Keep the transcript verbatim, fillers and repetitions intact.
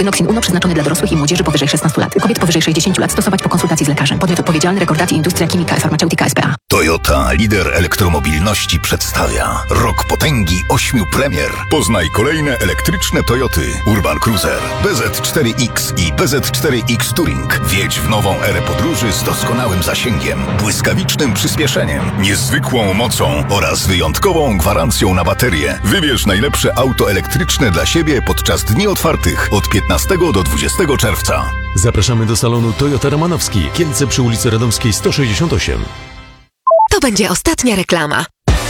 Gynoxin Uno przeznaczony dla dorosłych i młodzieży powyżej szesnastu lat. Kobiet powyżej sześćdziesięciu lat stosować po konsultacji z lekarzem. Podmiot odpowiedzialny Rekordacji Industria Chimica Farmaceutica S P A. Toyota, lider elektromobilności, przedstawia Rok potęgi ośmiu premier. Poznaj kolejne elektryczne Toyoty. Urban Cruiser, B Z cztery X i B Z cztery X Touring. Wjedź w nową erę podróży z doskonałym zasięgiem, błyskawicznym przyspieszeniem, niezwykłą mocą oraz wyjątkową gwarancją na baterię. Wybierz najlepsze auto elektryczne dla siebie podczas dni otwartych od piętnastego do dwudziestego czerwca. Zapraszamy do salonu Toyota Romanowski, Kielce przy ulicy Radomskiej sto sześćdziesiąt osiem. To będzie ostatnia reklama.